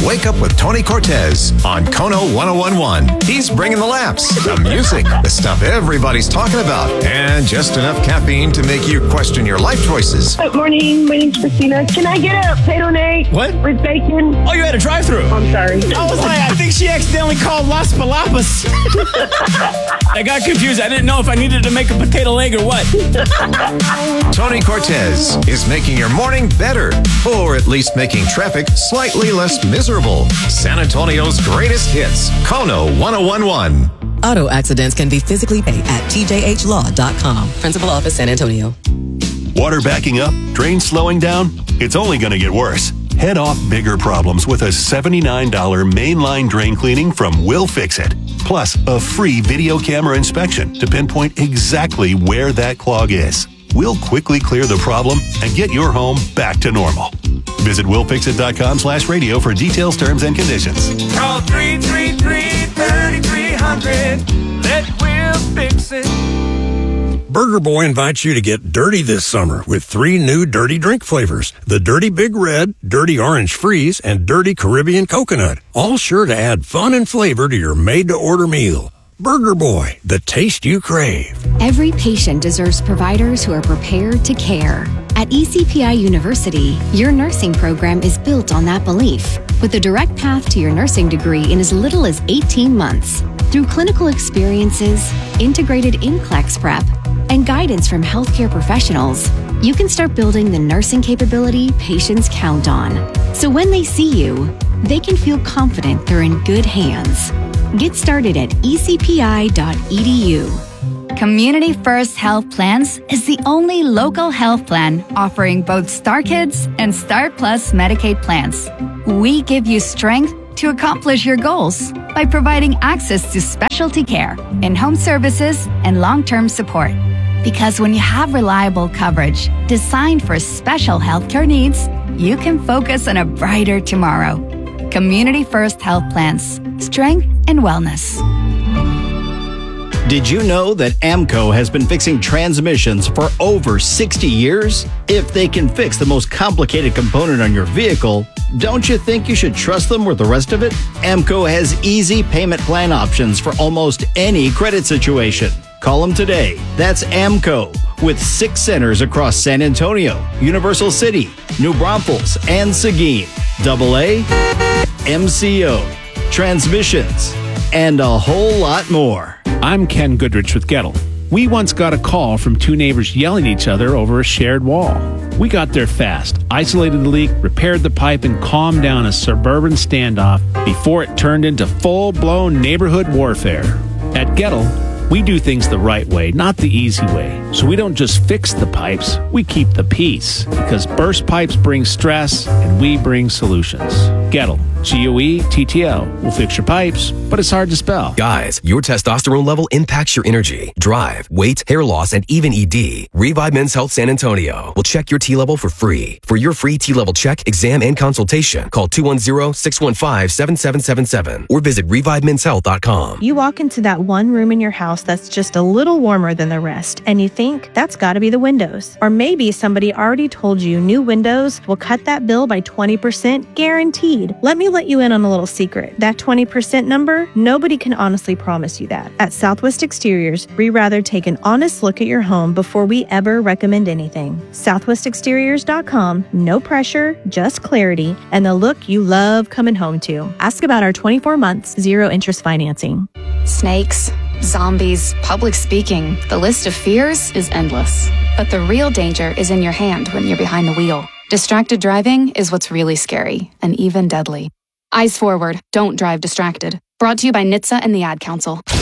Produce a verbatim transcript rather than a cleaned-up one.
Wake up with Tony Cortez on Kono one oh one point one. He's bringing the laughs, the music, the stuff everybody's talking about, and just enough caffeine to make you question your life choices. Good morning. My name's Christina. Can I get a potato and egg? What? With bacon? Oh, you had a drive-thru. I'm sorry. I was like, I think she accidentally called Las Palapas. I got confused. I didn't know if I needed to make a potato leg or what. Tony Cortez is making your morning better, or at least making traffic slightly less miserable. San Antonio's greatest hits, Kono one oh one point one. Auto accidents can be physically paid at T J H law dot com. Principal Office, San Antonio. Water backing up? Drains slowing down? It's only going to get worse. Head off bigger problems with a seventy-nine dollars mainline drain cleaning from Will Fix It. Plus, a free video camera inspection to pinpoint exactly where that clog is. We'll quickly clear the problem and get your home back to normal. Visit will fix it dot com slash radio for details, terms, and conditions. Call three three three, three three hundred. Let Will Fix It. Burger Boy invites you to get dirty this summer with three new dirty drink flavors. The Dirty Big Red, Dirty Orange Freeze, and Dirty Caribbean Coconut. All sure to add fun and flavor to your made-to-order meal. Burger Boy, the taste you crave. Every patient deserves providers who are prepared to care. At E C P I University, your nursing program is built on that belief, with a direct path to your nursing degree in as little as eighteen months. Through clinical experiences, integrated NCLEX prep, and guidance from healthcare professionals, you can start building the nursing capability patients count on. So when they see you, they can feel confident they're in good hands. Get started at e c p i dot e d u. Community First Health Plans is the only local health plan offering both Star Kids and Star Plus Medicaid plans. We give you strength to accomplish your goals by providing access to specialty care, in-home services, and long-term support. Because when you have reliable coverage designed for special healthcare needs, you can focus on a brighter tomorrow. Community First Health Plans. Strength and wellness. Did you know that AMCO has been fixing transmissions for over sixty years? If they can fix the most complicated component on your vehicle, don't you think you should trust them with the rest of it? AMCO has easy payment plan options for almost any credit situation. Call them today. That's AMCO, with six centers across San Antonio, Universal City, New Braunfels, and Seguin. Double A, M C O, transmissions, and a whole lot more. I'm Ken Goodrich with Gettle. We once got a call from two neighbors yelling at each other over a shared wall. We got there fast, isolated the leak, repaired the pipe, and calmed down a suburban standoff before it turned into full-blown neighborhood warfare. At Gettle, we do things the right way, not the easy way. So we don't just fix the pipes, we keep the peace. Because burst pipes bring stress, and we bring solutions. Gettle, G O E T T L. We'll fix your pipes, but it's hard to spell. Guys, your testosterone level impacts your energy, drive, weight, hair loss, and even E D. Revive Men's Health San Antonio will check your T-level for free. For your free T-level check, exam, and consultation, call two one zero, six one five, seven seven seven seven or visit revive men's health dot com. You walk into that one room in your house that's just a little warmer than the rest, and you think that's got to be the windows. Or maybe somebody already told you new windows will cut that bill by twenty percent guaranteed. Let me let you in on a little secret. That twenty percent number, nobody can honestly promise you that. At Southwest Exteriors, we rather take an honest look at your home before we ever recommend anything. southwest exteriors dot com, no pressure, just clarity, and the look you love coming home to. Ask about our twenty-four months, zero interest financing. Snakes, zombies, public speaking. The list of fears is endless. But the real danger is in your hand when you're behind the wheel. Distracted driving is what's really scary and even deadly. Eyes forward, don't drive distracted. Brought to you by N H T S A and the Ad Council.